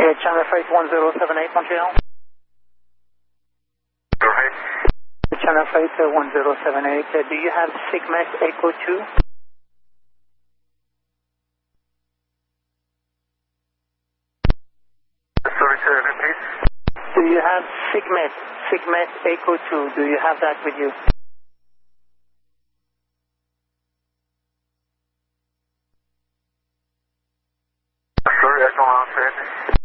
Channel Freight 1078 Montreal. Go ahead. Channel Freight 1078. Do you have Sigmet Echo 2? Sorry, sir, repeat. Do you have Sigmet Echo 2? Do you have that with you? Sorry, I don't understand.